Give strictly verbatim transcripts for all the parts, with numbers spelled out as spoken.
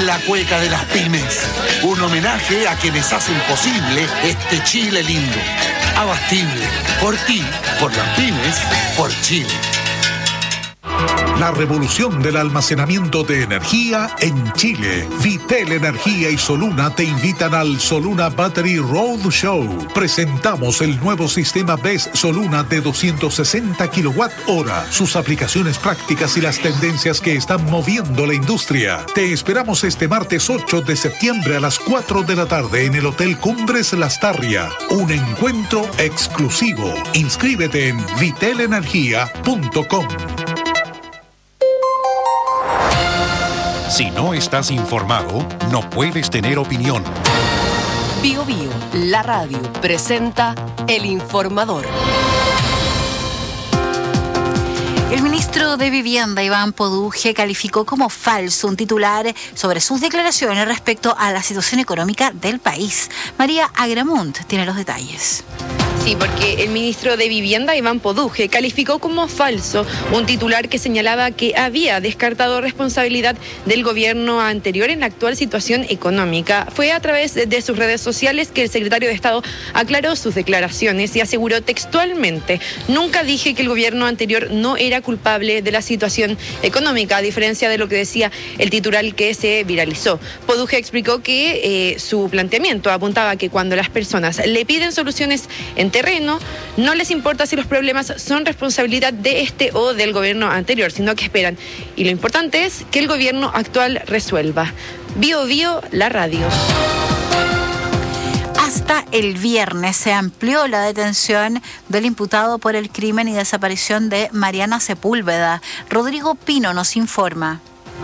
la cueca de las pymes. Un homenaje a quienes hacen posible este Chile lindo. Abastible. Por ti, por las pymes, por Chile. La revolución del almacenamiento de energía en Chile. Vitel Energía y Soluna te invitan al Soluna Battery Road Show. Presentamos el nuevo sistema B E S Soluna de doscientos sesenta kilowatt hora, sus aplicaciones prácticas y las tendencias que están moviendo la industria. Te esperamos este martes ocho de septiembre a las cuatro de la tarde en el Hotel Cumbres Lastarria. Un encuentro exclusivo. Inscríbete en vitel energía punto com. Si no estás informado, no puedes tener opinión. Bio Bio, la radio, presenta El Informador. El ministro de Vivienda, Iván Poduje, calificó como falso un titular sobre sus declaraciones respecto a la situación económica del país. María Agramunt tiene los detalles. Sí, porque el ministro de Vivienda, Iván Poduje, calificó como falso un titular que señalaba que había descartado responsabilidad del gobierno anterior en la actual situación económica. Fue a través de sus redes sociales que el secretario de Estado aclaró sus declaraciones y aseguró textualmente: nunca dije que el gobierno anterior no era culpable de la situación económica, a diferencia de lo que decía el titular que se viralizó. Poduje explicó que eh, su planteamiento apuntaba a que cuando las personas le piden soluciones en terreno, no les importa si los problemas son responsabilidad de este o del gobierno anterior, sino que esperan. Y lo importante es que el gobierno actual resuelva. Bio Bio, la radio. Hasta el viernes se amplió la detención del imputado por el crimen y desaparición de Mariana Sepúlveda. Rodrigo Pino nos informa.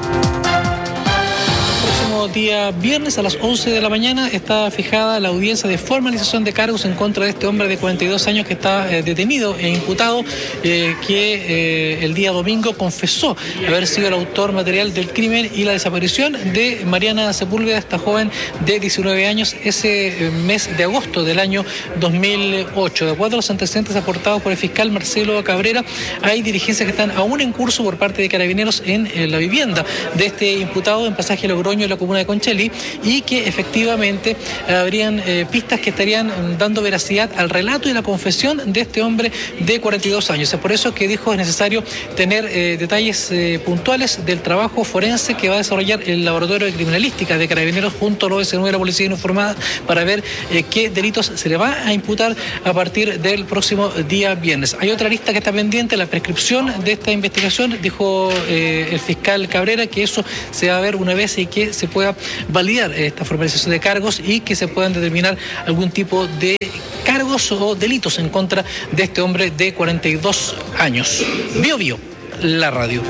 Día viernes a las once de la mañana está fijada la audiencia de formalización de cargos en contra de este hombre de cuarenta y dos años que está eh, detenido e imputado, eh, que eh, el día domingo confesó haber sido el autor material del crimen y la desaparición de Mariana Sepúlveda, esta joven de diecinueve años, ese eh, mes de agosto del año dos mil ocho. De acuerdo a los antecedentes aportados por el fiscal Marcelo Cabrera, hay diligencias que están aún en curso por parte de Carabineros en, en la vivienda de este imputado en Pasaje Logroño, en la comuna de Conchalí, y que efectivamente eh, habrían eh, pistas que estarían eh, dando veracidad al relato y la confesión de este hombre de cuarenta y dos años. Es por eso que dijo es necesario tener eh, detalles eh, puntuales del trabajo forense que va a desarrollar el Laboratorio de Criminalística de Carabineros junto a los O S nueve de la Policía Uniformada para ver eh, qué delitos se le va a imputar a partir del próximo día viernes. Hay otra lista que está pendiente, la prescripción de esta investigación. Dijo eh, el fiscal Cabrera que eso se va a ver una vez y que se pueda validar esta formalización de cargos y que se puedan determinar algún tipo de cargos o delitos en contra de este hombre de cuarenta y dos años. Bio Bio, la radio.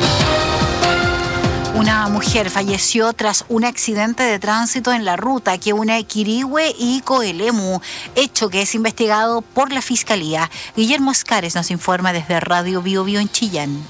Una mujer falleció tras un accidente de tránsito en la ruta que une Quirihue y Coelemu, hecho que es investigado por la Fiscalía. Guillermo Escares nos informa desde Radio Bio Bio en Chillán.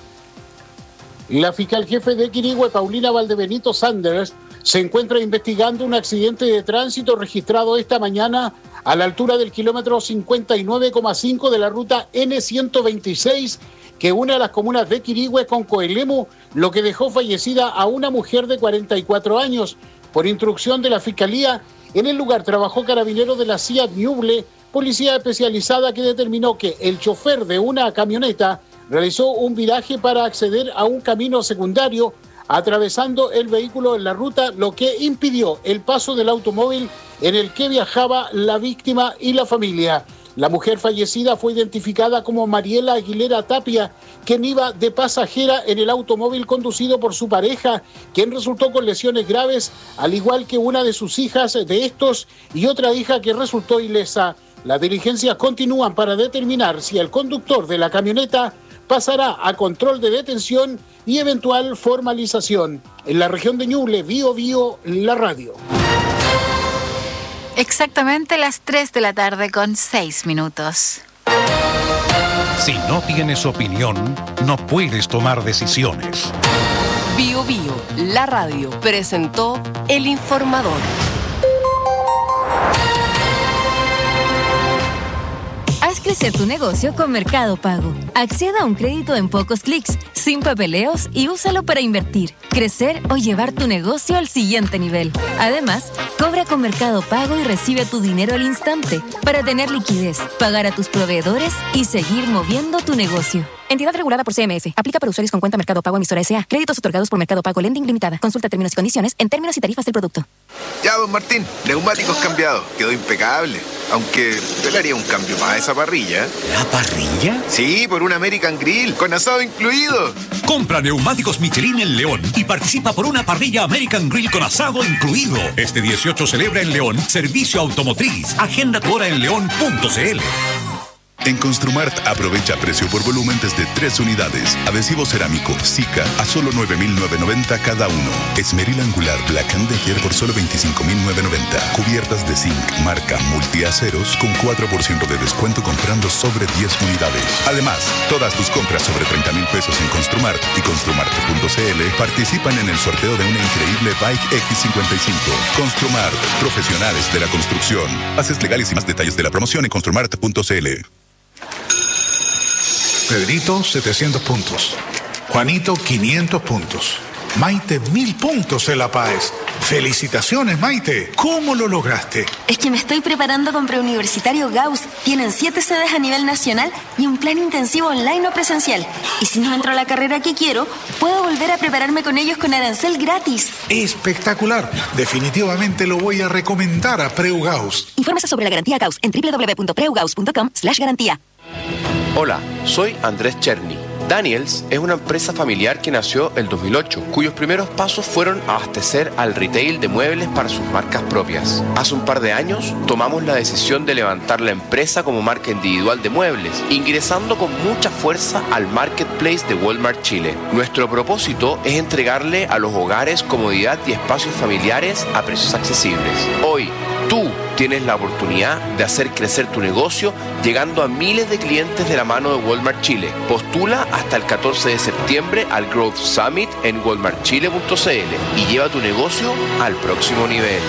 La fiscal jefe de Quirihue, Paulina Valdebenito Sanders, se encuentra investigando un accidente de tránsito registrado esta mañana a la altura del kilómetro cincuenta y nueve coma cinco de la ruta ene ciento veintiséis que une a las comunas de Quirihue con Coelemu, lo que dejó fallecida a una mujer de cuarenta y cuatro años. Por instrucción de la Fiscalía, en el lugar trabajó carabinero de la C I A T Ñuble, policía especializada que determinó que el chofer de una camioneta realizó un viraje para acceder a un camino secundario, atravesando el vehículo en la ruta, lo que impidió el paso del automóvil en el que viajaba la víctima y la familia. La mujer fallecida fue identificada como Mariela Aguilera Tapia, quien iba de pasajera en el automóvil conducido por su pareja, quien resultó con lesiones graves, al igual que una de sus hijas de estos y otra hija que resultó ilesa. Las diligencias continúan para determinar si el conductor de la camioneta pasará a control de detención y eventual formalización. En la región de Ñuble, Bio Bio, la radio. Exactamente las tres de la tarde con seis minutos. Si no tienes opinión, no puedes tomar decisiones. Bio Bio, la radio, presentó El Informador. Haz crecer tu negocio con Mercado Pago. Acceda a un crédito en pocos clics, sin papeleos y úsalo para invertir, crecer o llevar tu negocio al siguiente nivel. Además, cobra con Mercado Pago y recibe tu dinero al instante para tener liquidez, pagar a tus proveedores y seguir moviendo tu negocio. Entidad regulada por C M F. Aplica para usuarios con cuenta Mercado Pago emisora S A. Créditos otorgados por Mercado Pago Lending Limitada. Consulta términos y condiciones en términos y tarifas del producto. Ya, don Martín, neumáticos cambiados. Quedó impecable. Aunque yo le haría un cambio más a esa parrilla. ¿La parrilla? Sí, por un American Grill, con asado incluido. Compra neumáticos Michelin en León y participa por una parrilla American Grill con asado incluido. Este dieciocho celebra en León Servicio Automotriz. Agenda tu hora en león punto c l. En Construmart aprovecha precio por volumen desde tres unidades. Adhesivo cerámico Zika a solo nueve mil novecientos noventa cada uno. Esmeril angular Black and Decker por solo veinticinco mil novecientos noventa. Cubiertas de zinc marca multiaceros con cuatro por ciento de descuento comprando sobre diez unidades. Además, todas tus compras sobre treinta mil pesos en Construmart y construmart punto c l participan en el sorteo de una increíble Bike X cincuenta y cinco. Construmart, profesionales de la construcción. Bases legales y más detalles de la promoción en construmart punto c l. Pedrito, setecientos puntos. Juanito, quinientos puntos. Maite, mil puntos en La Paz. Felicitaciones, Maite. ¿Cómo lo lograste? Es que me estoy preparando con Preuniversitario Gauss. Tienen siete sedes a nivel nacional y un plan intensivo online o presencial. Y si no entro a la carrera que quiero, puedo volver a prepararme con ellos con arancel gratis. Espectacular. Definitivamente lo voy a recomendar a Preu Gauss. Infórmese sobre la garantía Gauss en doble u doble u doble u punto preugaus punto com slash garantía. Hola, soy Andrés Cherny. Daniels es una empresa familiar que nació el dos mil ocho, cuyos primeros pasos fueron abastecer al retail de muebles para sus marcas propias. Hace un par de años tomamos la decisión de levantar la empresa como marca individual de muebles, ingresando con mucha fuerza al marketplace de Walmart Chile. Nuestro propósito es entregarle a los hogares comodidad y espacios familiares a precios accesibles. Hoy, tú tienes la oportunidad de hacer crecer tu negocio llegando a miles de clientes de la mano de Walmart Chile. Postula hasta el catorce de septiembre al Growth Summit en walmart chile punto c l y lleva tu negocio al próximo nivel.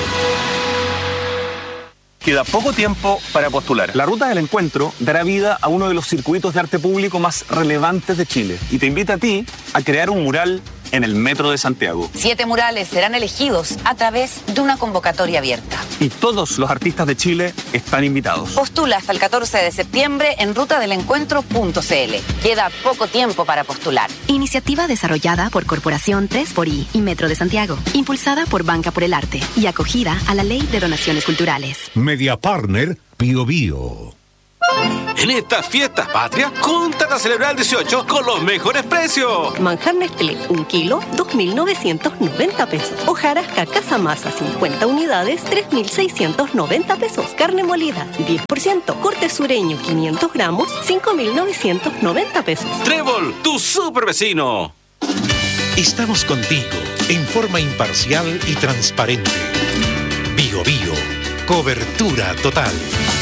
Queda poco tiempo para postular. La Ruta del Encuentro dará vida a uno de los circuitos de arte público más relevantes de Chile y te invita a ti a crear un mural en el Metro de Santiago. Siete murales serán elegidos a través de una convocatoria abierta. Y todos los artistas de Chile están invitados. Postula hasta el catorce de septiembre en ruta del encuentro punto c l. Queda poco tiempo para postular. Iniciativa desarrollada por Corporación tres por I y Metro de Santiago. Impulsada por Banca por el Arte y acogida a la Ley de Donaciones Culturales. Media Partner Bio Bio. En estas fiestas patrias, júntate a celebrar el dieciocho con los mejores precios. Manjar Nestlé, un kilo, dos mil novecientos noventa pesos. Hojarasca Casa Masa, cincuenta unidades, tres mil seiscientos noventa pesos. Carne molida, diez por ciento. Corte sureño, quinientos gramos, cinco mil novecientos noventa pesos. Trébol, tu super vecino. Estamos contigo en forma imparcial y transparente. Bio Bio, cobertura total.